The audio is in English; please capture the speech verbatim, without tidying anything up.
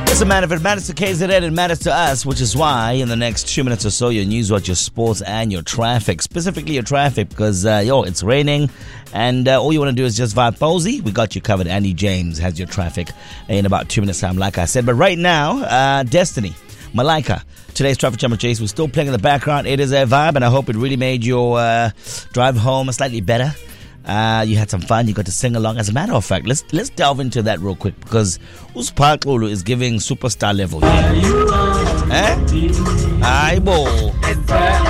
Listen, man, if it matters to K Z N, it matters to us, which is why in the next two minutes or so, your news, what your sports and your traffic, specifically your traffic, because, uh, yo, it's raining and uh, all you want to do is just vibe Posey. We got you covered. Andy James has your traffic in about two minutes time, like I said. But right now, uh, Destiny, Malika, today's traffic jumper chase was still playing in the background. It is a vibe, and I hope it really made your uh, drive home slightly better. Uh, you had some fun. You got to sing along. As a matter of fact, let's let's delve into that real quick because uSipho is giving superstar level. Eh? Aye, bo.